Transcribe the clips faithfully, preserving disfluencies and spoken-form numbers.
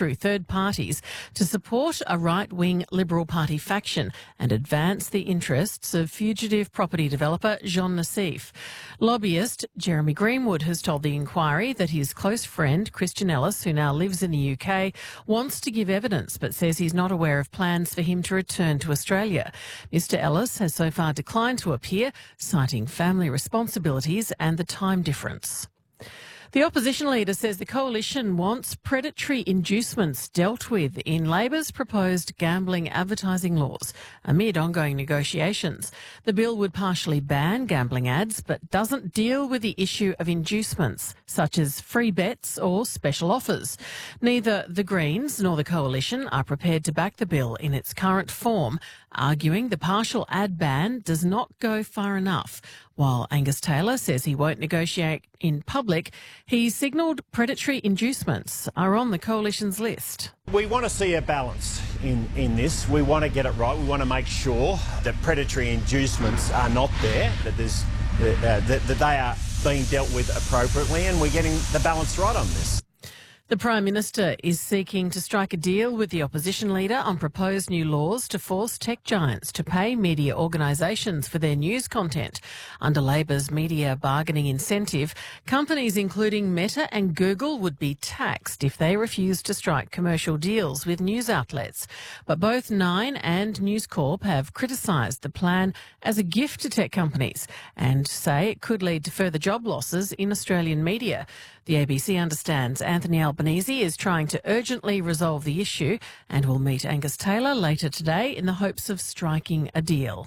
through third parties to support a right-wing Liberal Party faction and advance the interests of fugitive property developer Jean Nassif. Lobbyist Jeremy Greenwood has told the inquiry that his close friend Christian Ellis, who now lives in the U K, wants to give evidence but says he's not aware of plans for him to return to Australia. Mister Ellis has so far declined to appear, citing family responsibilities and the time difference. The opposition leader says the coalition wants predatory inducements dealt with in Labor's proposed gambling advertising laws amid ongoing negotiations. The bill would partially ban gambling ads but doesn't deal with the issue of inducements, such as free bets or special offers. Neither the Greens nor the coalition are prepared to back the bill in its current form, arguing the partial ad ban does not go far enough. While Angus Taylor says he won't negotiate in public, he signalled predatory inducements are on the coalition's list. We want to see a balance in, in this. We want to get it right. We want to make sure that predatory inducements are not there, that, there's, uh, that, that they are being dealt with appropriately, and we're getting the balance right on this. The Prime Minister is seeking to strike a deal with the opposition leader on proposed new laws to force tech giants to pay media organisations for their news content. Under Labor's media bargaining incentive, companies including Meta and Google would be taxed if they refused to strike commercial deals with news outlets. But both Nine and News Corp have criticised the plan as a gift to tech companies and say it could lead to further job losses in Australian media. The A B C understands Anthony Albanese is trying to urgently resolve the issue and will meet Angus Taylor later today in the hopes of striking a deal.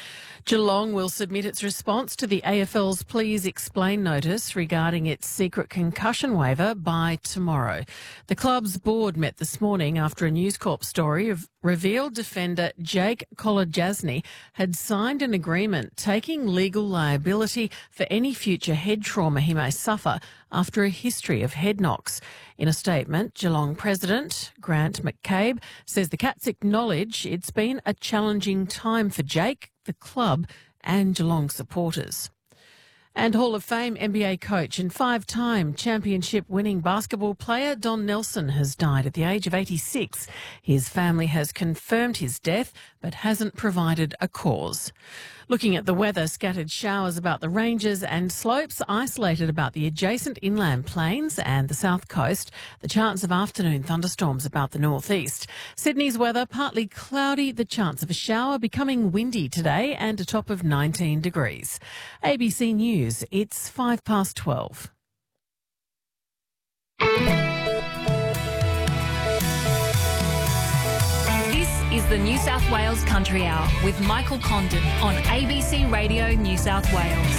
Geelong will submit its response to the A F L's Please Explain notice regarding its secret concussion waiver by tomorrow. The club's board met this morning after a News Corp story revealed defender Jake Kolodjasny had signed an agreement taking legal liability for any future head trauma he may suffer after a history of head knocks. In a statement, Geelong President Grant McCabe says the Cats acknowledge it's been a challenging time for Jake, the club and Geelong supporters. And Hall of Fame N B A coach and five-time championship-winning basketball player Don Nelson has died at the age of eighty-six. His family has confirmed his death but hasn't provided a cause. Looking at the weather, scattered showers about the ranges and slopes isolated about the adjacent inland plains and the south coast. The chance of afternoon thunderstorms about the northeast. Sydney's weather partly cloudy, the chance of a shower, becoming windy today and a top of nineteen degrees. A B C News, it's five past twelve. Is the New South Wales Country Hour with Michael Condon on A B C Radio New South Wales.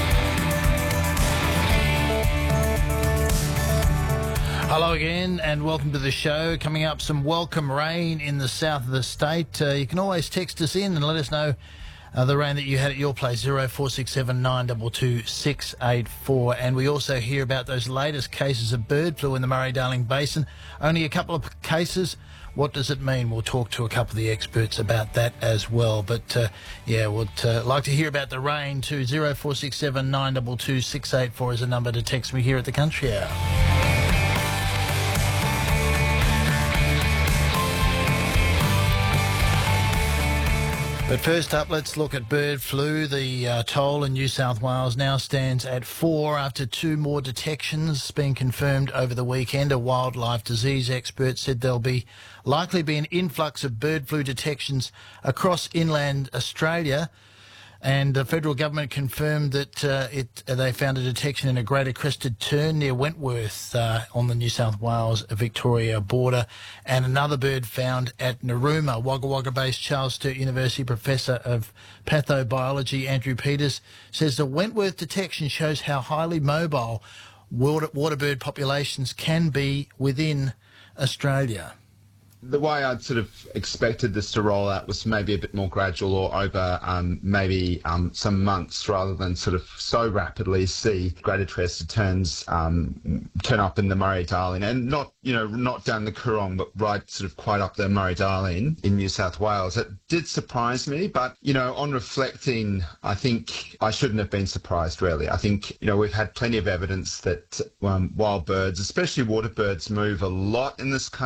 Hello again and welcome to the show. Coming up, some welcome rain in the south of the state. Uh, you can always text us in and let us know uh, the rain that you had at your place, zero four six seven nine two two six eight four. And we also hear about those latest cases of bird flu in the Murray-Darling Basin. Only a couple of cases. What does it mean? We'll talk to a couple of the experts about that as well. But, uh, yeah, we'd uh, like to hear about the rain too. zero four six seven nine two two six eight four is a number to text me here at the Country Hour. But first up, let's look at bird flu. The uh, toll in New South Wales now stands at four after two more detections being confirmed over the weekend. A wildlife disease expert said there'll be likely be an influx of bird flu detections across inland Australia. And the federal government confirmed that uh, it uh, they found a detection in a greater crested tern near Wentworth uh, on the New South Wales-Victoria border, and another bird found at Narooma. Wagga Wagga-based Charles Sturt University Professor of Pathobiology Andrew Peters says the Wentworth detection shows how highly mobile water, water bird populations can be within Australia. The way I'd sort of expected this to roll out was maybe a bit more gradual or over um, maybe um, some months rather than sort of so rapidly see greater crested terns um, turn up in the Murray-Darling, and not, you know, not down the Coorong, but right sort of quite up the Murray-Darling in New South Wales. It did surprise me, but, you know, on reflecting, I think I shouldn't have been surprised, really. I think, you know, we've had plenty of evidence that um, wild birds, especially water birds, move a lot in this country.